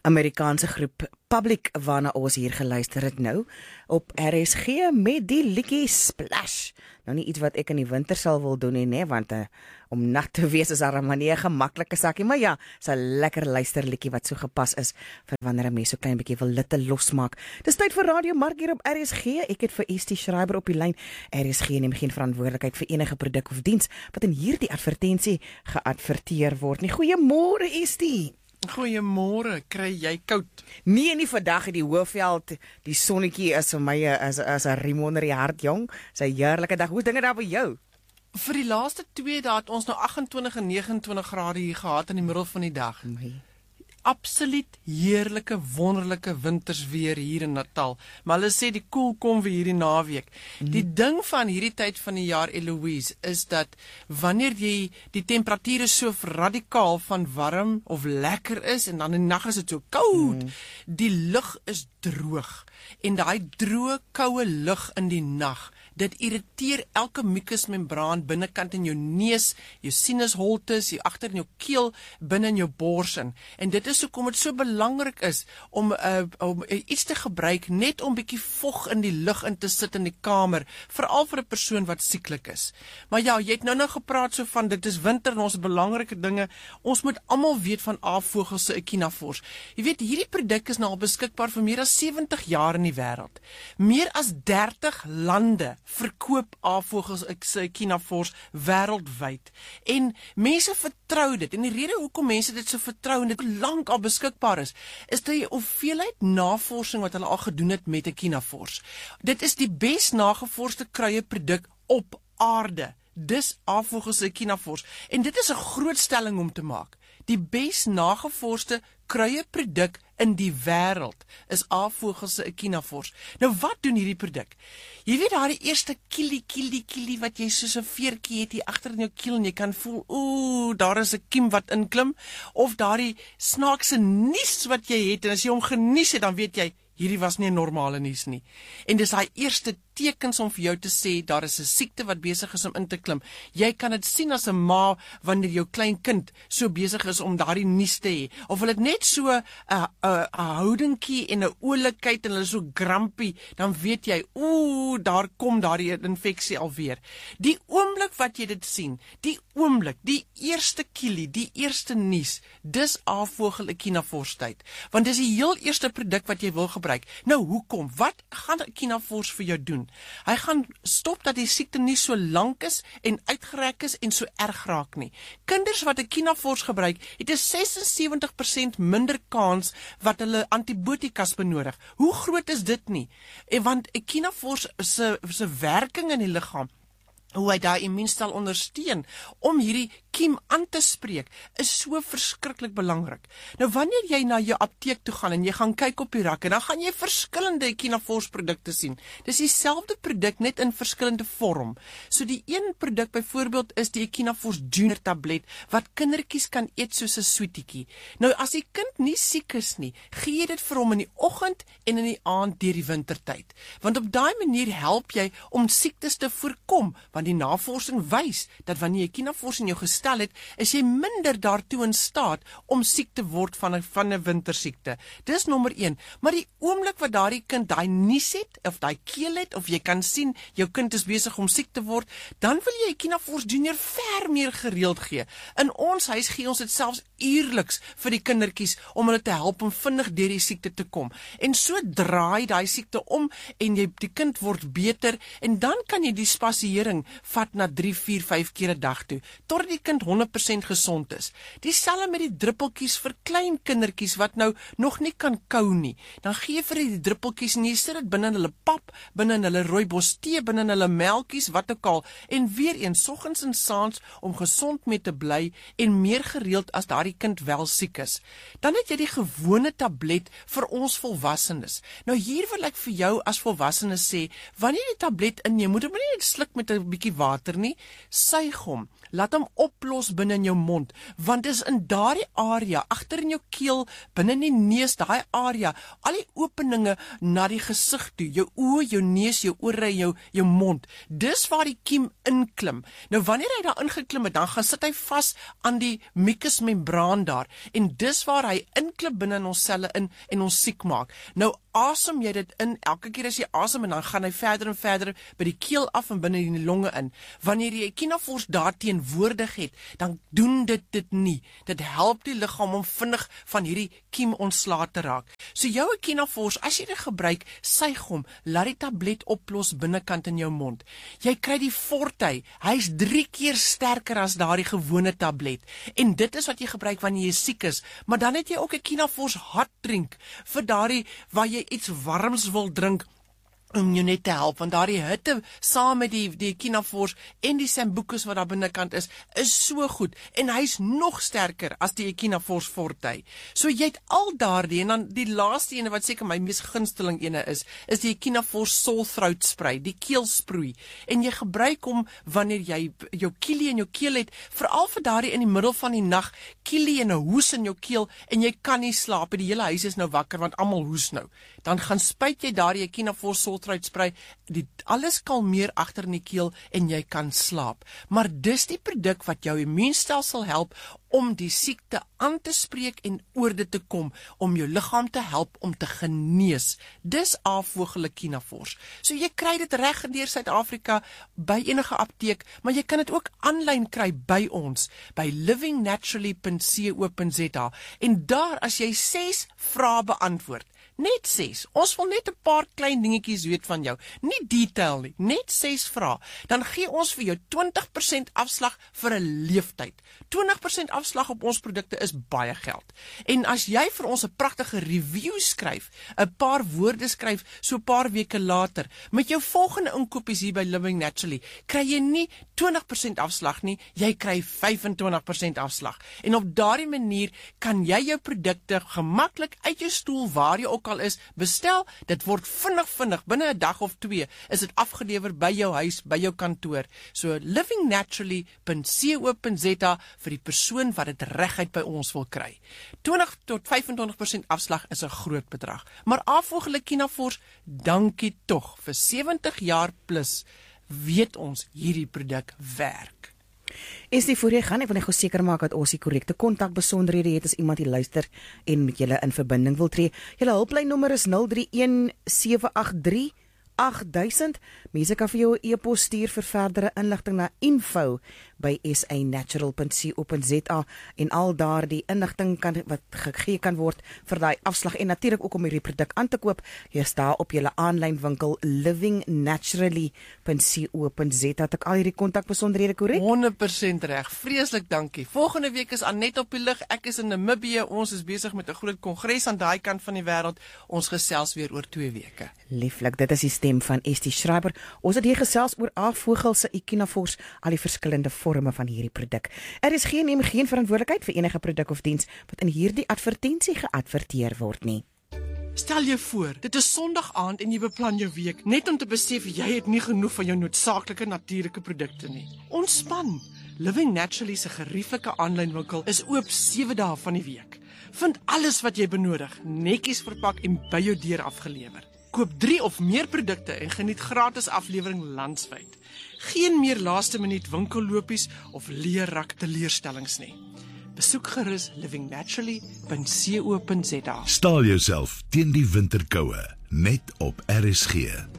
Amerikaanse groep Public waarna ons hier geluister het nou op RSG met die liedjie Splash. Nou nie iets wat ek in die winter sal wil doen nie, want om nat te wees is daar 'n manier gemaklike sakkie, maar ja, is 'n lekker luisterliedjie wat so gepas is vir wanneer 'n mens so klein bietjie wil litte losmaak. Dis tyd vir Radio Mark hier op RSG. Ek het vir Estie Schreiber op die lyn. RSG neem geen verantwoordelikheid vir enige produk of diens wat in hierdie advertensie geadverteer word nie. Goeiemôre Estie. Goeiemôre, kry jy koud? Nee, nie vandag in die Hoëveld. Die sonnetjie is vir my as 'n riem onder die hart, jong. Dis 'n heerlike dag. Hoe dinge daar by jou? Vir die laaste 2 dae het ons nou 28 en 29 grade hier gehad in die middel van die dag. Absoluut heerlike, wonderlike wintersweer hier in Natal. Maar hulle sê die koel kom weer hierdie naweek. Die ding van hierdie tyd van die jaar, Eloise, is dat wanneer jy die temperature so radikaal van warm of lekker is en dan in die nag is dit so koud, die lug is droog. En daai droë, koue lug in die nag, dit irriteer elke mukusmembraan binnekant in jou neus, jou sinusholtes, hier agter in jou keel, binne in jou bors in. En dit is hoekom dit so belangrik is om iets te gebruik net om bietjie vog in die lug in te sit in die kamer, veral vir 'n persoon wat sieklik is. Maar ja, jy het nou gepraat so van dit is winter en ons belangrike dinge. Ons moet almal weet van aapvogels se Echinafors. Jy weet, hierdie produk is nou al beskikbaar vir meer as 70 jaar in die wêreld. Meer as 30 lande verkoop aapvogels se Echinafors wêreldwyd. En mense vertrou dit. En die rede hoekom mense dit so vertrou en dit lank al beskikbaar is die hoeveelheid navorsing wat hulle al gedoen het met Echinafors. Dit is die bes nagevorsde kruieproduk op aarde. Dis aapvogels se Echinafors. En dit is 'n groot stelling om te maak. Die bes nagevorsde kruieproduk in die wêreld is aapvogels se Echinafors. Nou wat doen hierdie produk? Jy weet daardie eerste kielie wat jy soos 'n veertjie het hier agter in jou keel en jy kan voel, daar is 'n kiem wat inklim, of daardie snaakse nies wat jy het en as jy hom genies het dan weet jy hierdie was nie 'n normale nies nie. En dis daai eerste tekens om vir jou te sê daar is 'n siekte wat besig is om in te klim. Jy kan dit sien as 'n ma wanneer jou klein kind so besig is om daardie nies te hê, of hulle het net so 'n houdingkie en 'n oulikheid en hulle is so grumpy, dan weet jy, daar kom daardie infeksie alweer. Die oomblik wat jy dit sien, die oomblik, die eerste kielie, die eerste nies, dis aapvogel Echinafors tyd, want dis die heel eerste produk wat jy wil gebruik. Nou hoekom? Wat gaan Echinafors vir jou doen? Hy gaan stop dat die siekte nie so lank is en uitgerek is en so erg raak nie. Kinders wat Echinafors gebruik, het 'n 76% minder kans wat hulle antibiotikas benodig. Hoe groot is dit nie? Want Echinafors se werking in die liggaam, hoe hy daai immuunstel ondersteun om hierdie kiem aan te spreek, is so verskriklik belangrik. Nou wanneer jy na jou apteek toe gaan en jy gaan kyk op die rakke, dan gaan jy verskillende Echinafors produkte sien. Dis dieselfde produk net in verskillende vorm. So die een produk byvoorbeeld is die Echinafors Junior tablet wat kindertjies kan eet soos 'n sweetiekie. Nou as die kind nie siek is nie, gee jy dit vir hom in die oggend en in die aand deur die wintertyd. Want op daai manier help jy om siektes te voorkom, want die navorsing wys dat wanneer jy Echinafors in jou gestel het, is jy minder daartoe in staat om siek te word van 'n wintersiekte. Dis nommer 1. Maar die oomblik wat daardie kind daai nies het, of daai keel het, of jy kan sien jou kind is besig om siek te word, dan wil jy Echinafors Junior ver meer gereeld gee. In ons huis gee ons dit selfs uurliks vir die kindertjies om hulle te help om vinnig deur die siekte te kom. En so draai daai siekte om en die kind word beter en dan kan jy die spasiering vat na 3, 4, 5 keer 'n dag toe, totdat die kind 100% gesond is. Dieselfde met die druppeltjies vir klein kindertjies wat nou nog nie kan kou nie. Dan gee jy vir die druppeltjies en jy sit dit binne in hulle pap, binne in hulle rooibos tee, binne in hulle melkies, wat ook al. En weer eens, soggens en saans om gesond mee te bly en meer gereeld as daardie kind wel siek is. Dan het jy die gewone tablet vir ons volwassenes. Nou hier wil ek vir jou as volwassenes sê, wanneer jy die tablet inneem, moet jy nie net sluk met 'n bietjie bietjie water nie, suig hom, laat hom oplos binne in jou mond, want dis in daardie area, agter in jou keel, binne in die neus, daai area, al die openinge na die gesig toe, jou oë, jou neus, jou ore, jou mond, dis waar die kiem inklim. Nou wanneer hy daar ingeklim het, dan gaan sit hy vas aan die mucusmembraan daar, en dis waar hy inklim binne in ons selle in en ons siek maak. Nou asem jy dit in, elke keer as jy asem en dan gaan hy verder en verder by die keel af en binne in die longe in. Wanneer jy Echinafors daar teenwoordig het, dan doen dit nie. Dit help die liggaam om vinnig van hierdie kiem ontslae te raak. So jou Echinafors, as jy dit gebruik, suig hom, laat die tablet oplos binnekant in jou mond. Jy kry die Forte, hy's 3 keer sterker as daardie gewone tablet. En dit is wat jy gebruik wanneer jy siek is. Maar dan het jy ook Echinafors hot drink vir daardie waar jy iets warms wil drink om jou net te help, want daardie hitte saam met die Echinafors en die Sambucus wat daar binnekant is so goed, en hy's nog sterker as die Echinafors Forte. So jy het al daardie, en dan die laaste ene wat seker my mees gunsteling ene is die Echinafors Sore Throat Spray, die keelsproei, en jy gebruik hom wanneer jy jou kielie in jou keel het, veral vir daardie in die middel van die nag, kielie en 'n hoes in jou keel, en jy kan nie slaap, die hele huis is nou wakker, want almal hoes nou. Dan gaan spuit jy daardie Echinafors Sore Throat Spray, alles kalmeer agter in die keel en jy kan slaap. Maar dis die produk wat jou immuunstelsel help om die siekte aan te spreek en oor dit te kom, om jou liggaam te help om te genees. Dis Avogel Echinafors. So jy kry dit reg deur Suid-Afrika by enige apteek, maar jy kan dit ook aanlyn kry by ons, by livingnaturally.co.za, en daar as jy 6 vrae beantwoord, net 6. Ons wil net 'n paar klein dingetjies weet van jou. Nie detail nie, net 6 vrae. Dan gee ons vir jou 20% afslag vir 'n leeftyd. 20% afslag op ons produkte is baie geld. En as jy vir ons 'n pragtige review skryf, 'n paar woorde skryf, so 'n paar weke later, met jou volgende inkopies hier by Living Naturally, kry jy nie 20% afslag nie, jy kry 25% afslag. En op daardie manier kan jy jou produkte gemaklik uit jou stoel, waar jy ook al is, bestel. Dit word vinnig, binne 'n dag of 2, is dit afgelewer by jou huis, by jou kantoor. So livingnaturally.co.za vir die persoon wat dit reguit by ons wil kry. 20 tot 25% afslag is 'n groot bedrag. Maar Avogel Echinafors, dankie tog. Vir 70 jaar plus weet ons hierdie produk werk. Is die voor jy gaan, ek wil net gou seker maak dat ons die korrekte kontakbesonderhede het as iemand die luister en met julle in verbinding wil tree. Julle hulplynnommer is 031 783 8000. Mense kan vir jou 'n e-pos stuur vir verdere inligting na info@sanatural.co.za, en al daardie inligting wat gegee kan word vir daai afslag, en natuurlik ook om hierdie produk aan te koop. Jy staan op julle aanlyn winkel livingnaturally.co.za. Het ek al hierdie kontakbesonderhede korrek? 100% reg. Vreeslik dankie. Volgende week is Anet op die lug. Ek is in Namibië. Ons is besig met 'n groot kongres aan daai kant van die wêreld. Ons gesels weer oor 2 weke. Lieflik, dit is die stem van Estie Schreiber. Ons het hier gesels oor Avogel se Echinafors, al die verskillende forme van hierdie produk. Is neem geen verantwoordelikheid vir enige produk of diens wat in hierdie advertensie geadverteer word nie. Stel jou voor, dit is Sondag aand en jy beplan jou week, net om te besef jy het nie genoeg van jou noodsaaklike natuurlike produkte nie. Ontspan. Living Naturally se gerieflike aanlynwinkel is oop 7 dae van die week. Vind alles wat jy benodig, netjies verpak en by jou deur afgelewer. Koop 3 of meer produkte en geniet gratis aflewering landwyd. Geen meer laaste minuut winkellopies of leerrak teleurstellings nie. Besoek gerus livingnaturally.co.za. Staal jouself teen die winterkoue net op RSG.